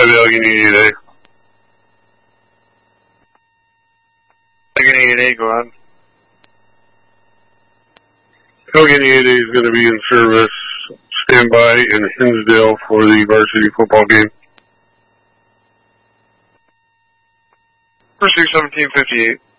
Allegheny 8A. Allegheny 8A, go on. Allegheny 8A is going to be in service. Stand by in Hinsdale for the varsity football game. Pursuit 1758.